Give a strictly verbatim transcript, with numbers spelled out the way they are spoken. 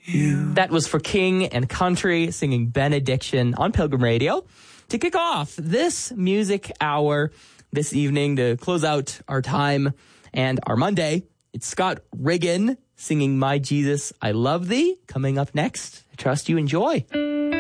you. That was for King and Country singing Benediction on Pilgrim Radio. To kick off this music hour this evening, to close out our time and our Monday, it's Scott Riggin singing My Jesus, I Love Thee. Coming up next, I trust you enjoy.